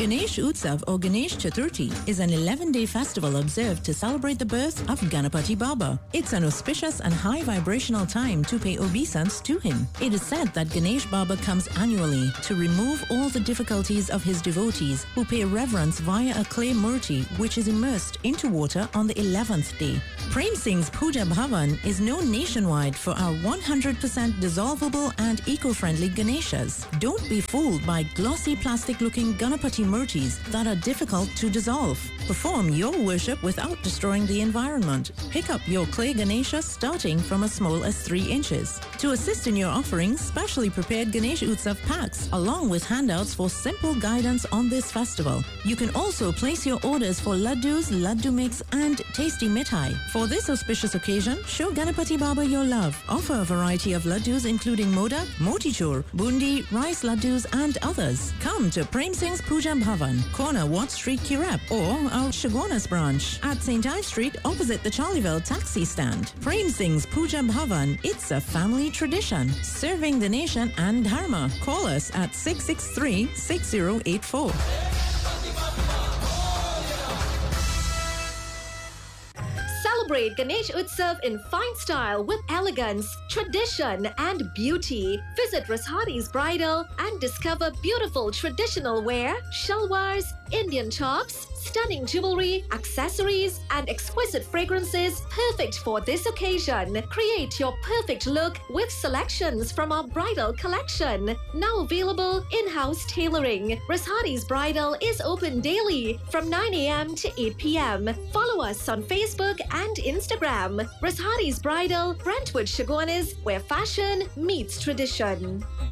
Ganesh Utsav or Ganesh Chaturthi is an 11-day festival observed to celebrate the birth of Ganapati Baba. It's an auspicious and high vibrational time to pay obeisance to him. It is said that Ganesh Baba comes annually to remove all the difficulties of his devotees who pay reverence via a clay murti which is immersed into water on the 11th day. Prem Singh's Puja Bhavan is known nationwide for our 100% dissolvable and eco-friendly Ganeshas. Don't be fooled by glossy plastic-looking Ganapati murtis that are difficult to dissolve. Perform your worship without destroying the environment. Pick up your clay Ganesha starting from as small as 3 inches. To assist in your offerings, specially prepared Ganesh Utsav packs along with handouts for simple guidance on this festival. You can also place your orders for laddus, laddu mix and tasty mithai. For this auspicious occasion, show Ganapati Baba your love. Offer a variety of laddus including modak, motichur, bundi, rice laddus and others. Come to Prem Singh's Puja Bhavan, corner Watt Street, Kirap, or our Chagonas branch at St. Ives Street opposite the Charleville taxi stand. Prem Singh's Puja Bhavan, it's a family tradition, serving the nation and dharma. Call us at 663-6084. Celebrate Ganesh Utsav in fine style with elegance, tradition and beauty. Visit Rashadi's Bridal and discover beautiful traditional wear, shalwars, Indian tops, stunning jewelry, accessories and exquisite fragrances perfect for this occasion. Create your perfect look with selections from our bridal collection. Now available in-house tailoring. Rashadi's Bridal is open daily from 9 a.m. to 8 p.m. Follow us on Facebook and Instagram. Rashadi's Bridal, Brentwood, Chagonas, where fashion meets tradition.